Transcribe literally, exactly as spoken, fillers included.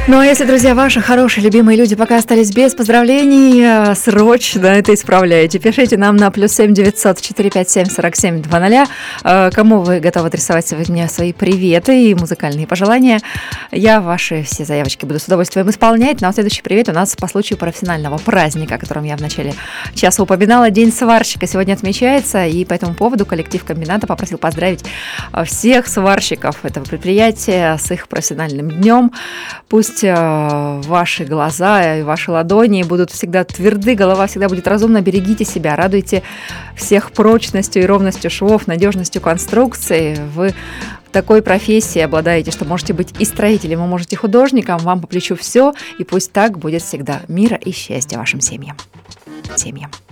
Ну а если, друзья, ваши хорошие, любимые люди пока остались без поздравлений, срочно это исправляйте. Пишите нам на плюс семь девятьсот четыре пять семь сорок семь два ноля. Кому вы готовы адресовать сегодня свои приветы и музыкальные пожелания. Я ваши все заявочки буду с удовольствием исполнять. Ну а следующий привет у нас по случаю профессионального праздника, о котором я в начале часа упоминала. День сварщика сегодня отмечается, и по этому поводу коллектив комбината попросил поздравить всех сварщиков этого предприятия с их профессиональным днем. Пусть ваши глаза и ваши ладони будут всегда тверды, голова всегда будет разумна. Берегите себя, радуйте всех прочностью и ровностью швов, надежностью конструкции. Вы в такой профессии обладаете, что можете быть и строителем, и можете художником. Вам по плечу все, и пусть так будет всегда. Мира и счастья вашим семьям. Семьям.